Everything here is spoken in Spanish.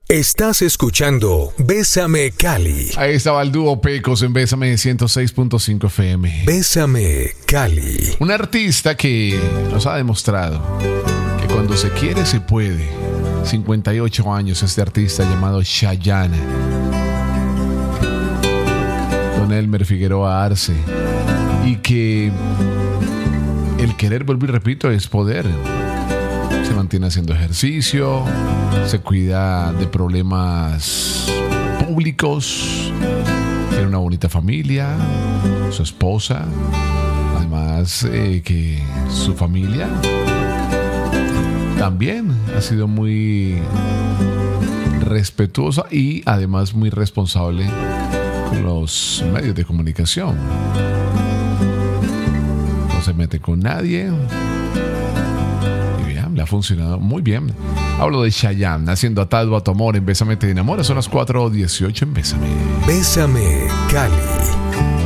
Estás escuchando Bésame Cali. Ahí estaba el dúo Pecos en Bésame 106.5 FM. Bésame Cali. Un artista que nos ha demostrado que cuando se quiere se puede. 58 años este artista llamado Chayanne. Don Elmer Figueroa Arce. Y que el querer, vuelvo y repito, es poder. Se mantiene haciendo ejercicio, se cuida de problemas públicos, tiene una bonita familia, su esposa, además que su familia también ha sido muy respetuosa y además muy responsable con los medios de comunicación. No se mete con nadie. Le ha funcionado muy bien. Hablo de Chayanne, haciendo Atado a tu amor en Bésame te enamora. Son las 4:18 en Bésame. Bésame Cali.